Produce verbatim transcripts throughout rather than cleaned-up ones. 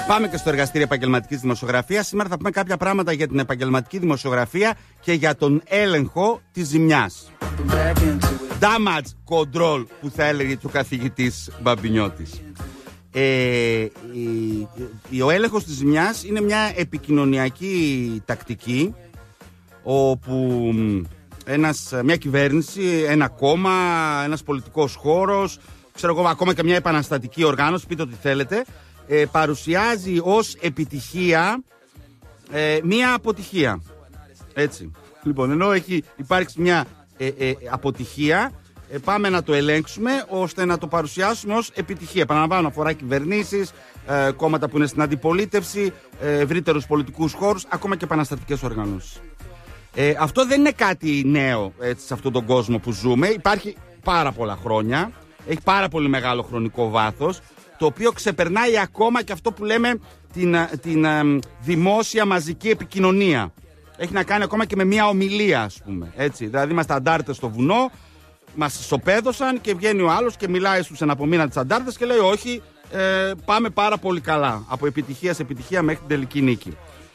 Πάμε και στο εργαστήριο επαγγελματικής δημοσιογραφίας. Σήμερα θα πούμε κάποια πράγματα για την επαγγελματική δημοσιογραφία και για τον έλεγχο της ζημιάς. Damage control, που θα έλεγε και ο καθηγητής Μπαμπινιώτης. Ε, η, ο έλεγχος της ζημιάς είναι μια επικοινωνιακή τακτική όπου ένας, μια κυβέρνηση, ένα κόμμα, ένας πολιτικός χώρος, ξέρω εγώ, ακόμα και μια επαναστατική οργάνωση, πείτε ό,τι θέλετε, ε, παρουσιάζει ως επιτυχία ε, μια αποτυχία. Έτσι. Λοιπόν, ενώ έχει υπάρξει μια ε, ε, αποτυχία, ε, πάμε να το ελέγξουμε ώστε να το παρουσιάσουμε ως επιτυχία. Επαναλαμβάνω, αφορά κυβερνήσεις, ε, κόμματα που είναι στην αντιπολίτευση, ε, ευρύτερους πολιτικούς χώρους, ακόμα και επαναστατικές οργανώσεις. Ε, αυτό δεν είναι κάτι νέο, έτσι, σε αυτόν τον κόσμο που ζούμε. Υπάρχει πάρα πολλά χρόνια, έχει πάρα πολύ μεγάλο χρονικό βάθος, το οποίο ξεπερνάει ακόμα και αυτό που λέμε την, την ε, δημόσια μαζική επικοινωνία. Έχει να κάνει ακόμα και με μια ομιλία, ας πούμε. Έτσι. Δηλαδή, είμαστε αντάρτες στο βουνό, μας ισοπαίδωσαν και βγαίνει ο άλλος και μιλάει στους εναπομείναντες αντάρτες και λέει: όχι, ε, πάμε πάρα πολύ καλά. Από επιτυχία σε επιτυχία μέχρι την τελική νίκη.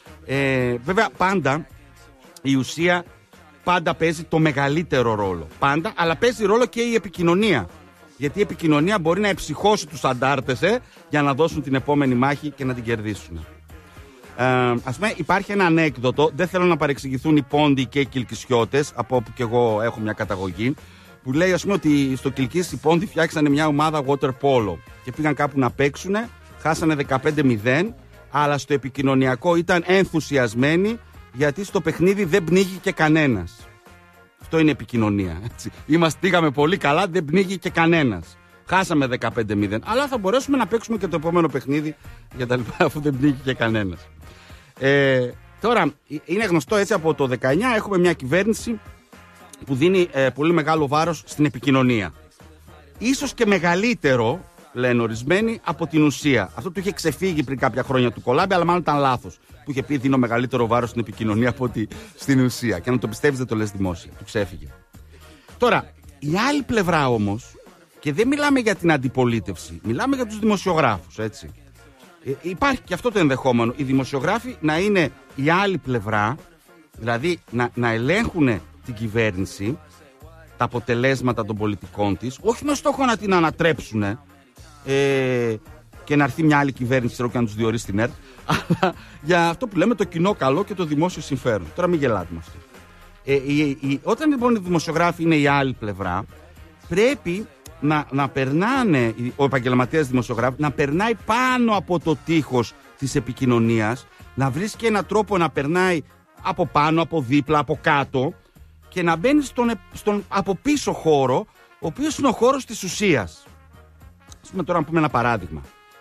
Ε, βέβαια, πάντα η ουσία πάντα παίζει το μεγαλύτερο ρόλο. Πάντα, αλλά παίζει ρόλο και η επικοινωνία. Γιατί η επικοινωνία μπορεί να εψυχώσει τους αντάρτες ε, για να δώσουν την επόμενη μάχη και να την κερδίσουν. Ε, ας πούμε, υπάρχει ένα ανέκδοτο, δεν θέλω να παρεξηγηθούν οι πόντοι και οι κιλκισιώτες, από όπου και εγώ έχω μια καταγωγή, που λέει, ας πούμε, ότι στο Κιλκής οι πόντοι φτιάξανε μια ομάδα water polo και πήγαν κάπου να παίξουνε, χάσανε δεκαπέντε μηδέν, αλλά στο επικοινωνιακό ήταν ενθουσιασμένοι γιατί στο παιχνίδι δεν πνίγηκε κανένας. Αυτό είναι επικοινωνία. Έτσι. Είμαστε, πήγαμε πολύ καλά, δεν πνίγηκε κανένας. Χάσαμε δεκαπέντε μηδέν, αλλά θα μπορέσουμε να παίξουμε και το επόμενο παιχνίδι για τα λοιπά, αφού δεν πνίγηκε κανένας. Ε, τώρα, είναι γνωστό, έτσι, από το δεκαεννιά έχουμε μια κυβέρνηση που δίνει ε, πολύ μεγάλο βάρος στην επικοινωνία. Ίσως και μεγαλύτερο, λένε ορισμένοι, από την ουσία. Αυτό του είχε ξεφύγει πριν κάποια χρόνια του Κολάμπη, αλλά μάλλον ήταν λάθος. Που είχε πει: δίνω μεγαλύτερο βάρος στην επικοινωνία από ότι στην ουσία. Και αν το πιστεύεις, δεν το λες δημόσια. Του ξέφυγε. Τώρα, η άλλη πλευρά όμως, και δεν μιλάμε για την αντιπολίτευση, μιλάμε για τους δημοσιογράφους, έτσι. Ε, υπάρχει και αυτό το ενδεχόμενο. Οι δημοσιογράφοι να είναι η άλλη πλευρά, δηλαδή να, να ελέγχουν την κυβέρνηση, τα αποτελέσματα των πολιτικών της, όχι με στόχο να την ανατρέψουν ε, και να έρθει μια άλλη κυβέρνηση και να τους διορίσει την ΕΡΤ, αλλά για αυτό που λέμε το κοινό καλό και το δημόσιο συμφέρον. Τώρα μην γελάτε με αυτό. Ε, η, η, όταν λοιπόν οι δημοσιογράφοι είναι η άλλη πλευρά, πρέπει να, να περνάνε, ο επαγγελματίας δημοσιογράφος, να περνάει πάνω από το τείχος της επικοινωνίας, να βρίσκει έναν τρόπο να περνάει από πάνω, από δίπλα, από κάτω και να μπαίνει στον, στον από πίσω χώρο, ο οποίος είναι ο χώρος της ουσίας. Ας πούμε τώρα να πούμε ένα παράδειγμα.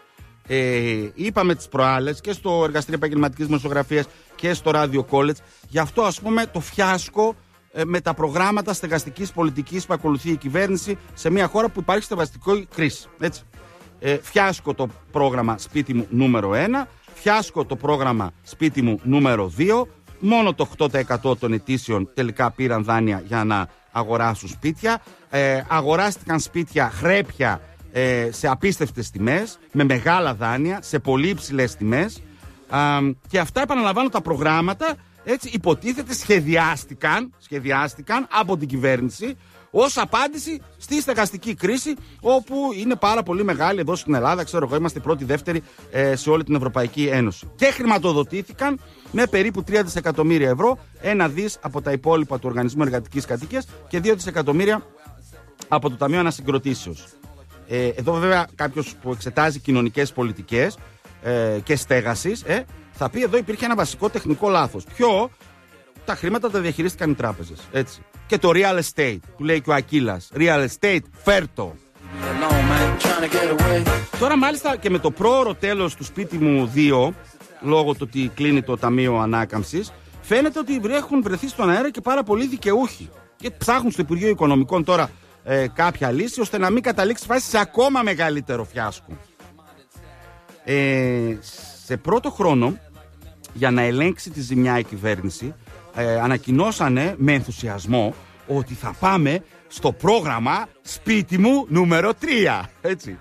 Ε, είπαμε τις προάλλες και στο εργαστήριο επαγγελματικής δημοσιογραφίας και στο Radio College για αυτό, ας πούμε, το φιάσκο ε, με τα προγράμματα στεγαστικής πολιτικής που ακολουθεί η κυβέρνηση σε μια χώρα που υπάρχει στεγαστική κρίση. Έτσι. Ε, φιάσκο το πρόγραμμα Σπίτι μου νούμερο ένα, φιάσκο το πρόγραμμα Σπίτι μου νούμερο δύο. Μόνο το οκτώ τοις εκατό των αιτήσεων τελικά πήραν δάνεια για να αγοράσουν σπίτια. Ε, αγοράστηκαν σπίτια χρέπια ε, σε απίστευτες τιμές, με μεγάλα δάνεια, σε πολύ υψηλές τιμές. Α, και αυτά, επαναλαμβάνω, τα προγράμματα, έτσι, υποτίθεται σχεδιάστηκαν, σχεδιάστηκαν από την κυβέρνηση ως απάντηση στη στεγαστική κρίση, όπου είναι πάρα πολύ μεγάλη εδώ στην Ελλάδα. Ξέρω εγώ, είμαστε πρώτη, δεύτερη ε, σε όλη την Ευρωπαϊκή Ένωση. Και χρηματοδοτήθηκαν με περίπου τρία δισεκατομμύρια ευρώ, ένα δις από τα υπόλοιπα του Οργανισμού Εργατικής Κατοικίας και δύο δισεκατομμύρια από το Ταμείο Ανασυγκροτήσεως. Ε, εδώ βέβαια κάποιος που εξετάζει κοινωνικές πολιτικές ε, και στέγασης ε, θα πει: εδώ υπήρχε ένα βασικό τεχνικό λάθος. Ποιο? Τα χρήματα τα διαχειρίστηκαν οι τράπεζες. Έτσι. Και το real estate, που λέει και ο Ακύλας. Real estate, φέρτο. Τώρα μάλιστα και με το πρόωρο τέλος του Σπίτι μου δύο, λόγω του ότι κλείνει το Ταμείο Ανάκαμψης, φαίνεται ότι έχουν βρεθεί στον αέρα και πάρα πολλοί δικαιούχοι. Και ψάχνουν στο Υπουργείο Οικονομικών τώρα ε, κάποια λύση, ώστε να μην καταλήξει φάση σε ακόμα μεγαλύτερο φιάσκο. Ε, σε πρώτο χρόνο, για να ελέγξει τη ζημιά η κυβέρνηση, ε, ανακοινώσανε με ενθουσιασμό ότι θα πάμε στο πρόγραμμα Σπίτι μου νούμερο τρία. Έτσι.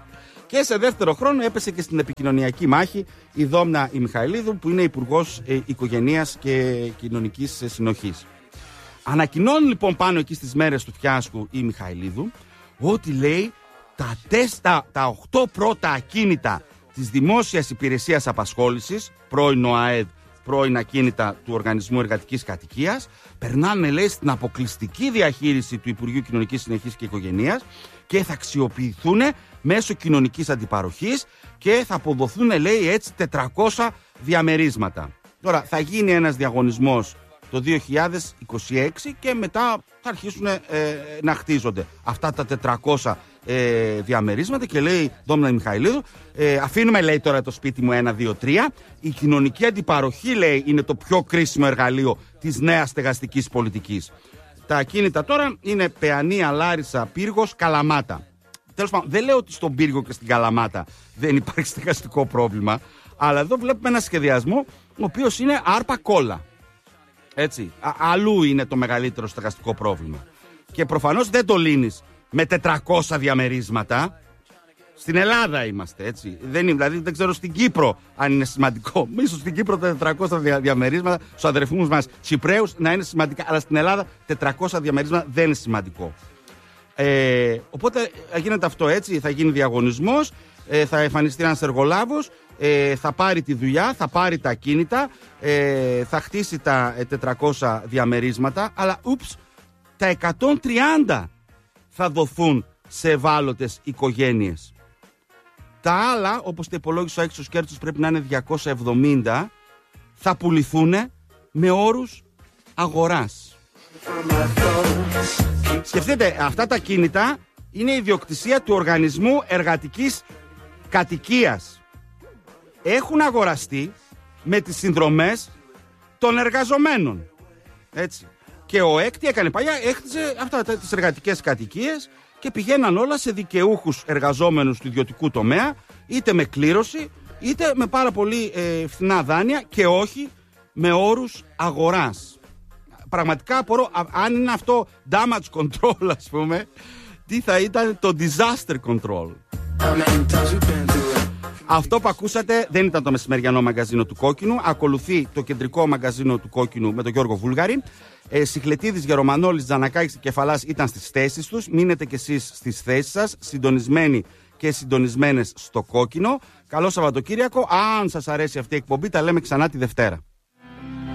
Και σε δεύτερο χρόνο έπεσε και στην επικοινωνιακή μάχη η Δόμνα η Μιχαηλίδου, που είναι υπουργός ε, Οικογενείας και Κοινωνικής Συνοχής. Ανακοινώνει λοιπόν πάνω εκεί στις μέρες του φιάσκου η Μιχαηλίδου ότι, λέει, τα τέστα, τα οκτώ πρώτα ακίνητα της Δημόσιας Υπηρεσίας Απασχόλησης, πρώην ΟΑΕΔ, πρώην ακίνητα του Οργανισμού Εργατικής Κατοικίας, περνάνε, λέει, στην αποκλειστική διαχείριση του Υπουργείου Κοινωνικής Συνοχής και Οικογενείας και θα αξιοποιηθούν μέσω κοινωνικής αντιπαροχής και θα αποδοθούν, λέει, έτσι τετρακόσια διαμερίσματα. Τώρα θα γίνει ένας διαγωνισμός το δύο χιλιάδες είκοσι έξι και μετά θα αρχίσουν ε, να χτίζονται αυτά τα τετρακόσια ε, διαμερίσματα και λέει Δόμνα Μιχαηλίδου, ε, αφήνουμε, λέει, τώρα το σπίτι μου ένα, δύο, τρία. Η κοινωνική αντιπαροχή, λέει, είναι το πιο κρίσιμο εργαλείο της νέας στεγαστικής πολιτικής. Τα ακίνητα τώρα είναι Παιανία, Λάρισα, Πύργος, Καλαμάτα. Τέλος πάντων, δεν λέω ότι στον Πύργο και στην Καλαμάτα δεν υπάρχει στεγαστικό πρόβλημα, αλλά εδώ βλέπουμε ένα σχεδιασμό ο οποίος είναι άρπα κόλλα. Έτσι, α, αλλού είναι το μεγαλύτερο στεγαστικό πρόβλημα. Και προφανώς δεν το λύνεις με τετρακόσια διαμερίσματα. Στην Ελλάδα είμαστε, έτσι. Δεν είναι, δηλαδή δεν ξέρω στην Κύπρο αν είναι σημαντικό. Ίσως στην Κύπρο τα τετρακόσια δια, διαμερίσματα στους αδερφούς μας Κυπραίους να είναι σημαντικά. Αλλά στην Ελλάδα τετρακόσια διαμερίσματα δεν είναι σημαντικό. Ε, οπότε γίνεται αυτό, έτσι. Θα γίνει διαγωνισμός, ε, θα εμφανιστεί ένας εργολάβος, ε, θα πάρει τη δουλειά, θα πάρει τα ακίνητα, ε, θα χτίσει τα ε, τετρακόσια διαμερίσματα. Αλλά ούψ, τα εκατόν τριάντα θα δοθούν σε ευάλωτες οικογένειες. Τα άλλα, όπως τα υπολόγισε ο έξω κέρδος, πρέπει να είναι διακόσια εβδομήντα, θα πουληθούν με όρους αγοράς. Σκεφτείτε, αυτά τα κίνητα είναι ιδιοκτησία του Οργανισμού Εργατικής Κατοικίας. Έχουν αγοραστεί με τις συνδρομές των εργαζομένων. Έτσι. Και ο ΕΚΤ έκανε παλιά, έχτιζε αυτά τις εργατικές κατοικίες και πηγαίναν όλα σε δικαιούχους εργαζόμενους του ιδιωτικού τομέα, είτε με κλήρωση, είτε με πάρα πολύ ε, φθηνά δάνεια και όχι με όρους αγοράς. Πραγματικά απορώ, αν είναι αυτό damage control, ας πούμε, τι θα ήταν το disaster control. Αυτό που ακούσατε δεν ήταν το μεσημεριανό μαγκαζίνο του Κόκκινου. Ακολουθεί το κεντρικό μαγκαζίνο του Κόκκινου με τον Γιώργο Βούλγαρη. Ε, Σιχλετίδης, Γερομανόλης, Τζανακάκης και Κεφαλάς ήταν στις θέσεις τους. Μείνετε κι εσείς στις θέσεις σας, συντονισμένοι και συντονισμένες στο Κόκκινο. Καλό Σαββατοκύριακο. Αν σας αρέσει αυτή η εκπομπή, τα λέμε ξανά τη Δευτέρα.